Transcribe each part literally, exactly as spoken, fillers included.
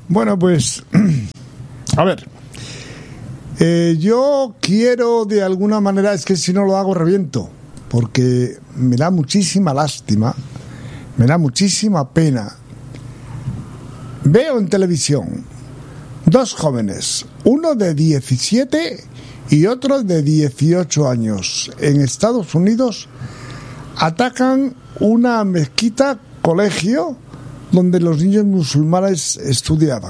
Bueno, pues, a ver, eh, yo quiero de alguna manera, es que si no lo hago reviento, porque me da muchísima lástima, me da muchísima pena. Veo en televisión dos jóvenes, uno de diecisiete y otro de dieciocho años, en Estados Unidos, atacan una mezquita, colegio, donde los niños musulmanes estudiaban.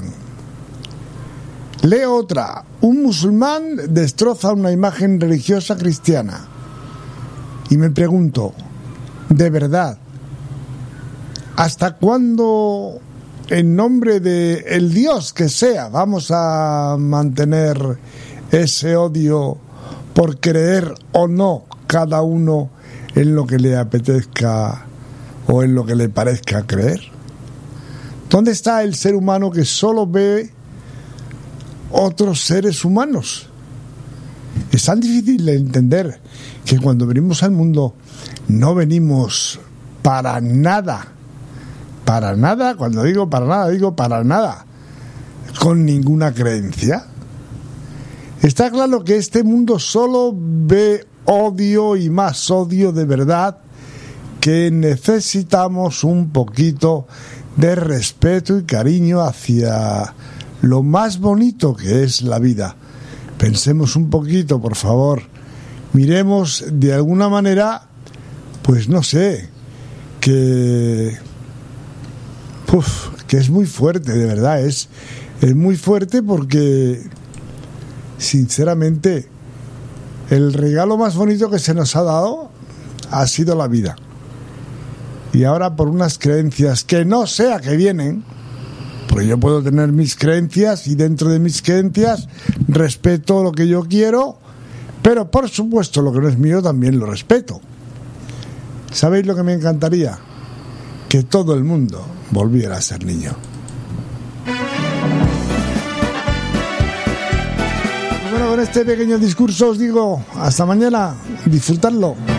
Leo otra, un musulmán destroza una imagen religiosa cristiana. Y me pregunto, ¿de verdad? ¿Hasta cuándo, en nombre de el Dios que sea, vamos a mantener ese odio por creer o no cada uno en lo que le apetezca o en lo que le parezca creer? ¿Dónde está el ser humano que solo ve otros seres humanos? Es tan difícil de entender que cuando venimos al mundo no venimos para nada, para nada, cuando digo para nada, digo para nada, con ninguna creencia. Está claro que este mundo solo ve odio y más odio de verdad, que necesitamos un poquito de respeto y cariño hacia lo más bonito que es la vida. Pensemos un poquito, por favor. Miremos de alguna manera, pues no sé, que, uf, que es muy fuerte, de verdad, es, es muy fuerte porque, sinceramente, el regalo más bonito que se nos ha dado ha sido la vida. Y ahora por unas creencias que no sé a qué vienen, porque yo puedo tener mis creencias y dentro de mis creencias respeto lo que yo quiero, pero por supuesto lo que no es mío también lo respeto. ¿Sabéis lo que me encantaría? Que todo el mundo volviera a ser niño. Bueno, con este pequeño discurso os digo hasta mañana, disfrutadlo.